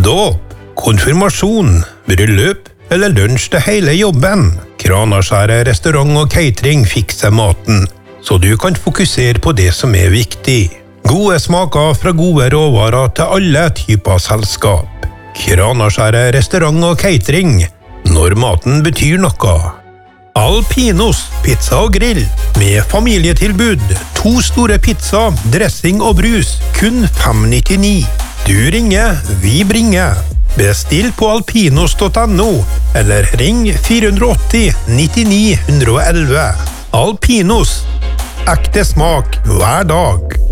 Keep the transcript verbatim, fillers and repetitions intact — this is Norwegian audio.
Dåp, konfirmasjon, bryllup eller lunsj til hele jobben. Kranaskjæret restaurant og catering fikser maten, så du kan fokusere på det som er viktig. Gode smaker fra gode råvarer til alle typer selskap. Kranaskjæret restaurant og catering, når maten betyr noe. Alpinos pizza og grill, med familietilbud, to store pizza, dressing og brus, kun fem nittini. Du ringer, vi bringer. Bestill på alpinos punktum no, eller ring fire åtti nittini ett ett ett. Alpinos, ekte smak hver dag.